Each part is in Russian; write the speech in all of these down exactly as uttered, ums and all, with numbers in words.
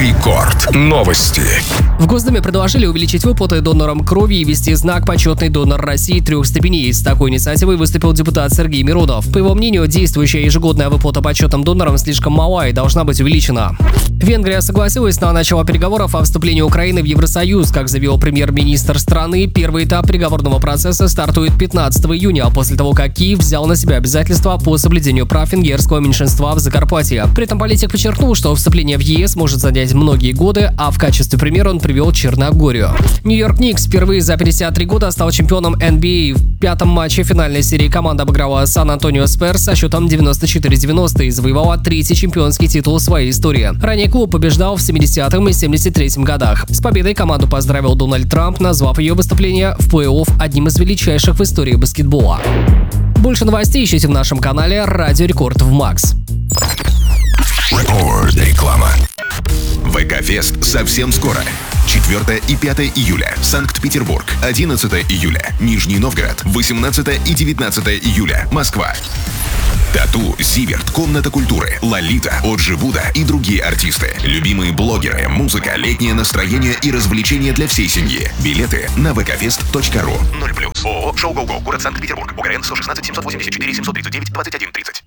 Рекорд. Новости. В Госдуме предложили увеличить выплаты донорам крови и ввести знак «Почетный донор России» трех степеней. С такой инициативой выступил депутат Сергей Миронов. По его мнению, действующая ежегодная выплата почетным донорам слишком мала и должна быть увеличена. Венгрия согласилась на начало переговоров о вступлении Украины в Евросоюз. Как заявил премьер-министр страны, первый этап переговорного процесса стартует пятнадцатого июня, после того, как Киев взял на себя обязательства по соблюдению прав венгерского меньшинства в Закарпатье. При этом политик подчеркнул, что вступление в ЕС может занять многие годы, а в качестве примера он привел Черногорию. Нью-Йорк Никс впервые за пятьдесят три года стал чемпионом эн би эй. В пятом матче финальной серии команда обыграла Сан-Антонио Сперс со счетом девяносто четыре девяносто и завоевала третий чемпионский титул в своей истории. Ранее клуб побеждал в семидесятом и семьдесят третьем годах. С победой команду поздравил Дональд Трамп, назвав ее выступление в плей-офф одним из величайших в истории баскетбола. Больше новостей ищите в нашем канале Радио Рекорд в Макс. Рекорд. Реклама. ВК-фест совсем скоро. четвёртого и пятого июля. Санкт-Петербург. одиннадцатого июля. Нижний Новгород. восемнадцатого и девятнадцатого июля. Москва. Тату, Зиверт, Комната культуры, Лолита, Оджи Буда и другие артисты. Любимые блогеры, музыка, летнее настроение и развлечения для всей семьи. Билеты на вэ ка фест точка ру. ноль плюс. ООО «Шоу Го-Го», город Санкт-Петербург. УГРН сто шестнадцать семьсот восемьдесят четыре семьсот тридцать девять двадцать один тридцать.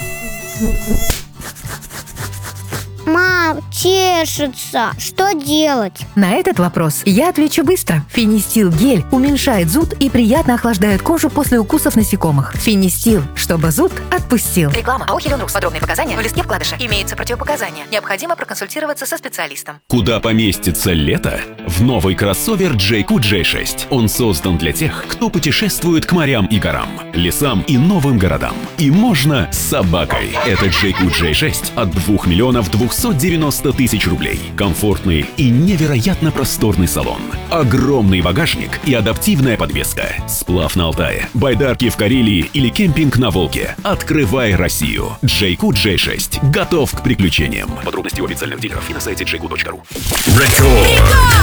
Мам, чешется. Что делать? На этот вопрос я отвечу быстро. Фенистил гель уменьшает зуд и приятно охлаждает кожу после укусов насекомых. Фенистил, чтобы зуд отпустил. Реклама. АО «Хелионрукс». Подробные показания в листке вкладыша. Имеются противопоказания. Необходимо проконсультироваться со специалистом. Куда поместится лето? В новый кроссовер джей кью джей шесть. Он создан для тех, кто путешествует к морям и горам, лесам и новым городам. И можно с собакой. Это джей кью джей шесть от двух миллионов двухсот девяноста тысяч рублей. Комфортный и невероятно просторный салон. Огромный багажник и адаптивная подвеска. Сплав на Алтае, байдарки в Карелии или кемпинг на Волге. Открывай Россию. джей кью джей шесть. Готов к приключениям. Подробности у официальных дилеров и на сайте джей кью точка ру. Рекорд.